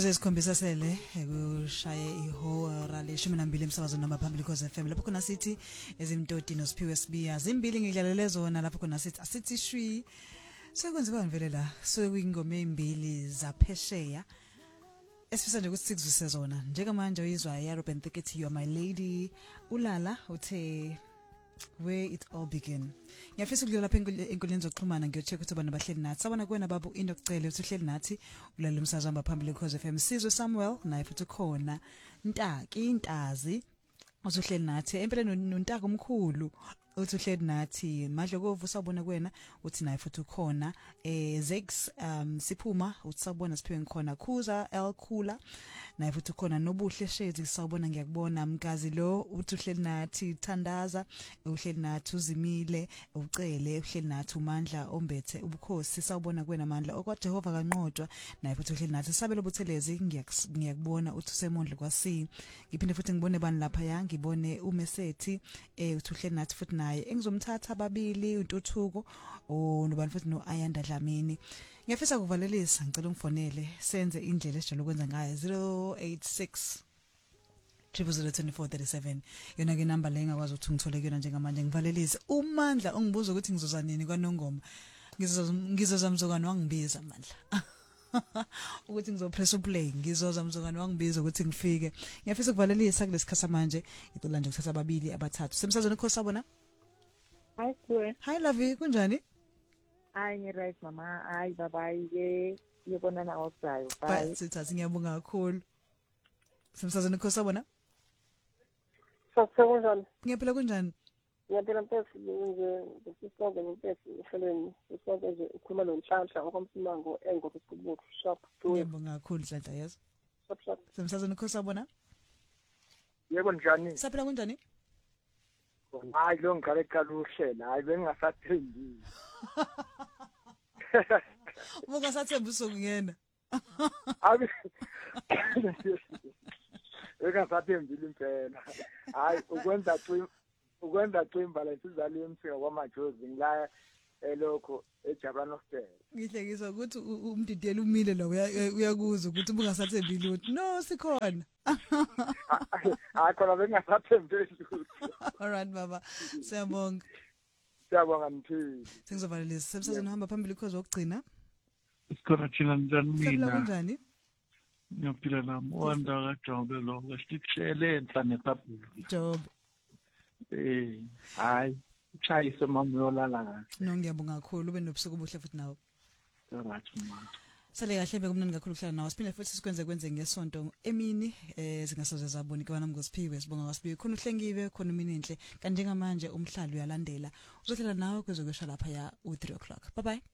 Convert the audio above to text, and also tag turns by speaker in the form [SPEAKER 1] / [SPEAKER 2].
[SPEAKER 1] Mizuzu esikhombisa sele kushaye ihora le-12 emsakazweni noma phambili Khosi FM lapho khona sithi ezimtoti noSiphiwe Sibiya zimbili ngidlalele zona lapho khona sithi asithi shwi sekwenziwa mvele la sekuyingoma ezimbili zaphesheya esifisa nje ukuthi sikuzwise zona njengamanje uyizwa yaRuben Thicket You Are My Lady ulala uthe where it all began. Ngiyafisa ukudlula lapha enkoleni zokuxhumana ngiyocheck ukuthi bana bahleli nathi. Sabona kuwena babu inokucela ukuthi uhleli nathi ulale umsakazo hamba phambili Khosi FM. Sizwe Samuel naye futhi khona Ntaki Intazi usuhleli nathi empeleni noNtaka omkhulu uthi uhleli nathi Madlokovu sabona kuwena uthi naye futhi ukhona Zex Siphuma uthi sabona Siphiwe ngikhona Khuza L Khula naye futhi ukhona Nobuhle Shezi sawubona ngiyakubona mkazi lo uthi uhleli nathi Thandaza uhleli nathi Uzimile ucele uhleli nathi uMandla Ombethe ubukhosi sawubona kuwena Mandla okwaJehova kanqotshwa naye futhi uhleli nathi Sabelo Buthelezi ngiyakubona uthi usemondle kwasi ngiphinde futhi ngibone bani lapha ya ngibone uMesethi uthi uhleli nathi futhi naye engizomthatha ababili uNtuthuko nobani futhi noAyanda Dlamini ngiyafisa kuvalelisa ngicela ungifonele senze indlela esijalo ukwenza ngayo 086 002437 yona ke number le engakwazi ukuthi ngithole kuyona njengamanje ngivalelise uMandla ongibuza ukuthi ngizoza nini kwaNongoma ngizoza mzokwane wangibiza Mandla ukuthi ngizopress uplay ngizoza mzokwane wangibiza ukuthi ngifike ngiyafisa kuvalelisa kulesikhathi manje itola nje ukuthatha ababili abathathu semsazweni Khosi sabona.
[SPEAKER 2] Hi Sue.
[SPEAKER 1] Hi Lovey kunjani?
[SPEAKER 2] Hi right mama. Hi bye ke yobona na outside.
[SPEAKER 1] Bye. Sithatha ngiyabonga kakhulu. Semsazweni Khosi sabona?
[SPEAKER 2] Sasekunjani?
[SPEAKER 1] Ngiyaphila kunjani?
[SPEAKER 2] Ngiyaphila mfethu ngisisonke mfethu ehlelweni isonke nje ukhuluma nomhlanhla okomsimango engokubuthu shop.
[SPEAKER 1] Ngiyabonga kakhulu Nhlanhla yes.
[SPEAKER 2] Shop.
[SPEAKER 1] Semsazweni Khosi sabona?
[SPEAKER 3] Yebo njani?
[SPEAKER 1] Saphila kunjani?
[SPEAKER 3] Hayi lo ngicela ukuhlela hayi bengingasathembi.
[SPEAKER 1] Ungasathembi usokungena.
[SPEAKER 3] Abi bengingasathembi impela. Hayi ukwenza cimba la sizali emsika kwamajozi ngilaya elokho eJabulani Hostel.
[SPEAKER 1] Ngihlekisa ukuthi umdidiyela umile lo uyakuzwa ukuthi ungasathembi lutho. No sikhona.
[SPEAKER 3] Hayi khona bengingasathembi lutho.
[SPEAKER 1] All right baba. Siyabonga.
[SPEAKER 3] Siyabonga mthini.
[SPEAKER 1] Sengizovalelisa semsazweni hamba phambili Khosi wokugcina.
[SPEAKER 4] Isikora thina njani mina?
[SPEAKER 1] Saphila kunjani?
[SPEAKER 4] Ngiyaphila nami wanda kaJobe lo ngisikushele enhlane sabulu.
[SPEAKER 1] Job.
[SPEAKER 4] Hayi uchayise mama uyolala kahle.
[SPEAKER 1] No ngiyabonga kakhulu ube nobusuku obuhle futhi nawe.
[SPEAKER 4] Right mama.
[SPEAKER 1] Sale kahle bekumnandi kakhulu kuhlala nawe siphinde futhi sikwenze ngesonto emini zingasoze zabona kwana mngosiphiwe sibonga kwaSiphiwe khona uhlengiwe khona imini enhle kanjengamanje umhlalo uyalandela uzohlela nawe kwezokwesha lapha ya u 3 o'clock bye bye.